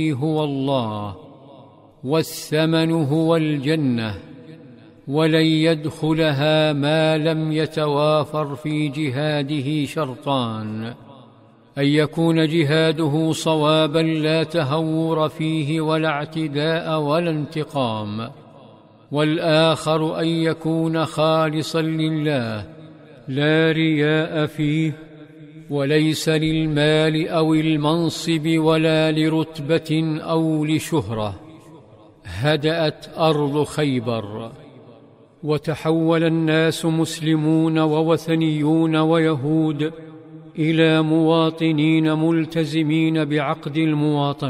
هو الله، والثمن هو الجنة، ولن يدخلها ما لم يتوافر في جهاده شرطان: أن يكون جهاده صوابا لا تهور فيه ولا اعتداء ولا انتقام، والآخر أن يكون خالصا لله لا رياء فيه، وليس للمال أو المنصب ولا لرتبة أو لشهرة. هدأت أرض خيبر، وتحول الناس مسلمون ووثنيون ويهود إلى مواطنين ملتزمين بعقد المواطنة،